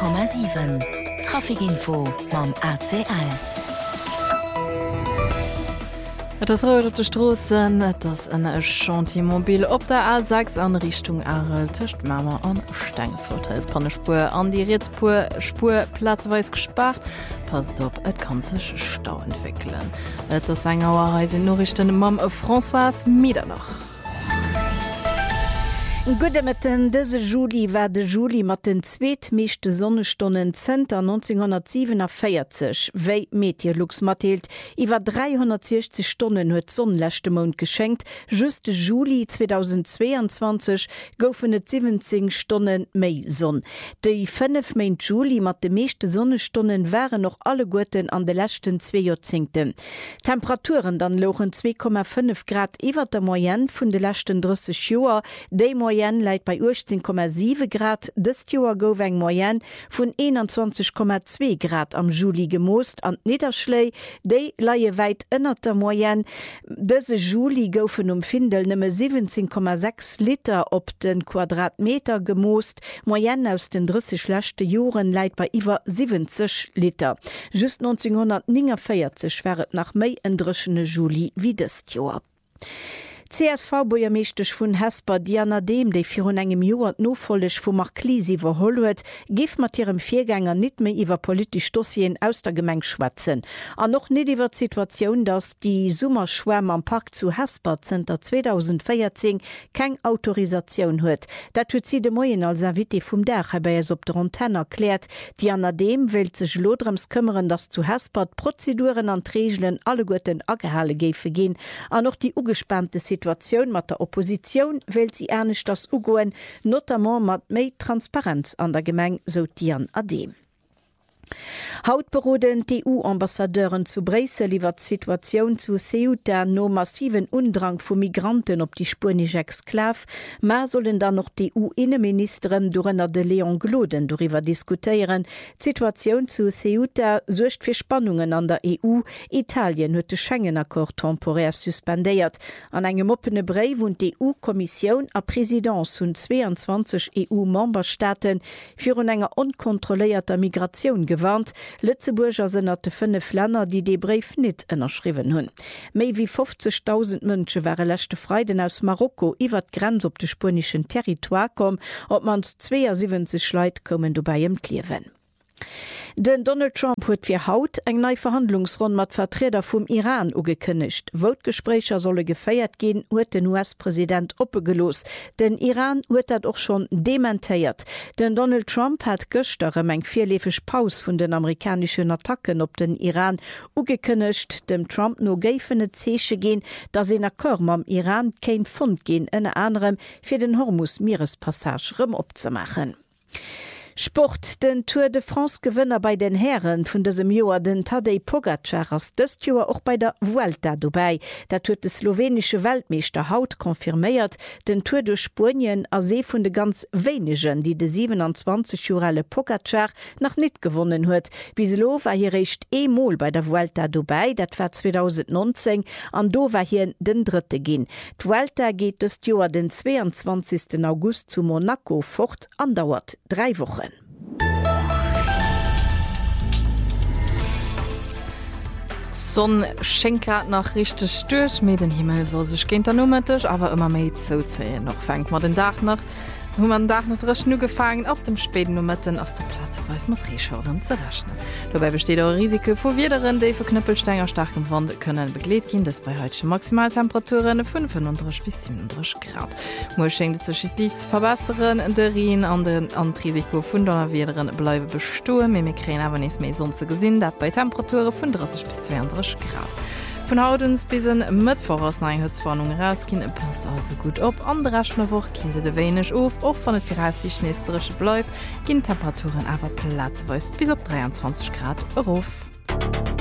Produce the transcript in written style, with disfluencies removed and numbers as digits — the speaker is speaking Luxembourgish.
100,7 Trafikinfo mam ACL. Das Rot op de Strossen, das en Chantier-Mobil op der A6 an Richtung Arel Tischcht Mammer an Stengfurt. Es pan Spur an die Spur platzweis gespart. Pass op, et kann sech Stau entwickeln. Das Sänger heisinn Norrichten Mam François Miedernach. Gute Mitten, diese Juli war de Juli mat den zweetmeeschte Sonnestunden Center 1947, wéi Meteorlux matilt. Iwer 360 Stunden huet Sonnenlächte Mond geschenkt. Just de Juli 2022 goufen et 17 Stunden méi Sonn. Dei 5 Meint Juli mat de meeschte Sonnestunden wären noch alle Guten an de lächten 2 Jahrzehnten. Temperaturen dann lochen 2,5 Grad iwwer der Moyenne vun de lächten 30 Joer, déi Moyenne leit bei 18,7 Grad, des Joer gouf eng Moyenne vun 21,2 Grad am Juli gemoost an Niederschlei, déi laie weit ënner der Moyenne. Dëse Juli goufen Findel nëmme 17,6 Liter op den Quadratmeter gemoost, Moyenne aus den 30 lächte Joren leit bei iwwer 70 Liter. Just 1949 wäret nach méi endrechene Juli wie des Joer. CSV-Bürgermeesterch vun Hesper, die an dem déi virun engem Joer nofollech vu Marklisi verholl huet, gif mat hirem Viergänger net méi iwwer politisch Dossien aus der Gemeng schwätzen. An noch net iwwer Situationun, dats die Summerschwärm am Park zu Hesper Center 2014 keng Autorisationun huet. Dat huet sie de Moien als Invité vum Dach bei es op der Antenne erklärt, die an dem will sech Lodrems kümmern, dass zu Hesper Prozeduren an Regeln alle Gotten agehale géfe gin, an noch die ugespannte Situation mat der Opposition will sie ernst das ugoen, notamment mat méi Transparenz an der Gemeng, so Dian Adem. Haut beroden EU-Ambassadeuren zu Brüssel iwwer d'Situatioun zu Ceuta no massiven Undrang vu Migranten op die spurnisch Exklav, ma sollen da noch die EU-Innenministerin Dorena de Leon Gloden darüber diskutieren. D'Situatioun zu Ceuta sucht fir Spannungen an der EU. Italien huet de Schengen-Akkord temporär suspendéiert. An engem opene Breif vun die EU-Kommission a Präsidentz hunn 22 EU-Memberstaaten fir un enger unkontrolléierter Migration gewarnt. Lützeburger sind de 5 Länder, die de Brief net ënnerschriven hunn. Méi wie 50.000 Mënsche waren letzte Freiden aus Marokko iwwer Grenz op de spurneschen Territoire kom, op mans 72 Leiit kommen du bei Kliewen. Den Donald Trump huet fir Haut eng nei Verhandlungsrunde mat Vertreter vum Iran ugekënnecht. Votgesprächer solle geféiert gehen, huet den US-Präsident oppegelos. Den Iran huet dat och schon dementéiert. Den Donald Trump hat gëchterem eng vierlefech Paus vun den amerikanischen Attacken op den Iran ugekënnecht, dem Trump no géifene Zeche gin, dat se Akkor am Iran kein Fund gin ënne anderem fir den Hormuz-Meerespassage rëm opzemachen. Sport, den Tour de France-Gewinner bei den Herren vun diesem Joer, den Tadej Pogacar ass dëst Joer auch bei der Vuelta dabei. Dat huet de slowenische Weltmeister haut konfirméiert, den Tour de Spurien a see vun de ganz wenigen, die de 27-jorelle Pogacar noch net gewonnen huet. Biselo war hier recht emol bei der Vuelta dabei, dat war 2019, an do war hier den dritte gin. Die Vuelta geht dëst Joer den 22. August zu Monaco fort, andauert 3 Wochen. Sonn schenkt grad nach richtig stöch mit den Himmel soll sech géint nummetisch, aber immer méi zo zählen. Noch fängt man den Dach noch, wo man Dach noch recht nu gefangen auf dem späten Nummerten aus der Platz weiß man Drehschauern zu rechnen. Dabei besteht auch Risiko vor Wideren, die für Knüppelstenger stark im Wand können begleitet gehen, das bei heute Maximaltemperaturen 35 bis 37 Grad. Morgen schenkt sich schließlich verbessern, der Rien an den Risiko von Donnerwederen bleiben bestehen, wir kriegen aber nicht mehr sonst gesehen, das bei Temperaturen 35 bis 32 Grad. Von haut uns bis Mittwoch aus Neinheitswarnung rausgehen, passt also gut op. An der Rest der Woche klingt der wenig auf, auch von der Voraussicht nächsterische bleibt, gehen Temperaturen aber platzweise bis auf 23 Grad auf.